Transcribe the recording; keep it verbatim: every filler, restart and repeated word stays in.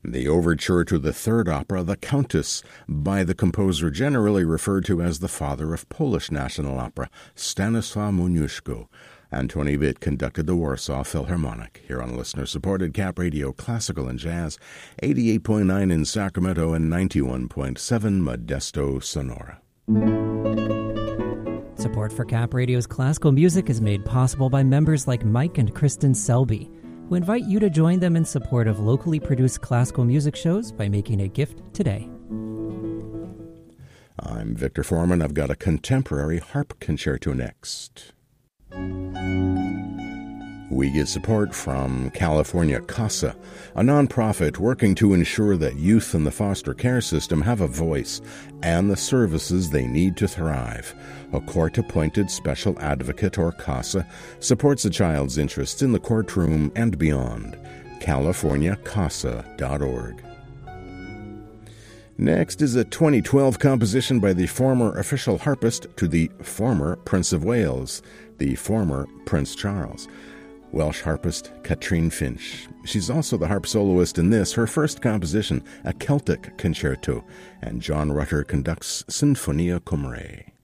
The overture to the third opera, The Countess, by the composer generally referred to as the father of Polish national opera, Stanisław Moniuszko. Antoni Witt conducted the Warsaw Philharmonic, here on listener-supported Cap Radio Classical and Jazz, eighty-eight point nine in Sacramento and ninety-one point seven Modesto, Sonora. Support for Cap Radio's classical music is made possible by members like Mike and Kristen Selby, who invite you to join them in support of locally produced classical music shows by making a gift today. I'm Victor Foreman. I've got a contemporary harp concerto next. We get support from California CASA, a nonprofit working to ensure that youth in the foster care system have a voice and the services they need to thrive. A court-appointed special advocate, or CASA, supports a child's interests in the courtroom and beyond. california casa dot org. Next is a twenty twelve composition by the former official harpist to the former Prince of Wales, the former Prince Charles, Welsh harpist Katrine Finch. She's also the harp soloist in this, her first composition, a Celtic concerto, and John Rutter conducts Sinfonia Cymru.